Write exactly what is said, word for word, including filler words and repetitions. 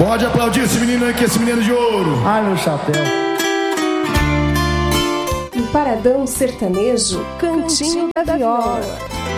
Pode aplaudir esse menino aí, que esse menino de ouro. Ai, meu chapéu. Em Paradão Sertanejo, Cantinho da Viola.